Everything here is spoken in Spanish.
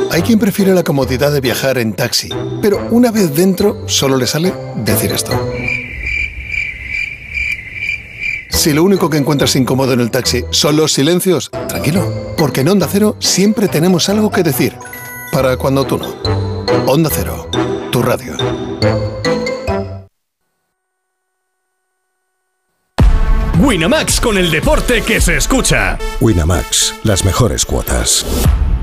Hay quien prefiere la comodidad de viajar en taxi, pero una vez dentro solo le sale decir esto. Si lo único que encuentras incómodo en el taxi son los silencios, tranquilo, porque en Onda Cero siempre tenemos algo que decir, para cuando tú no. Onda Cero, tu radio. Winamax, con el deporte que se escucha. Winamax, las mejores cuotas.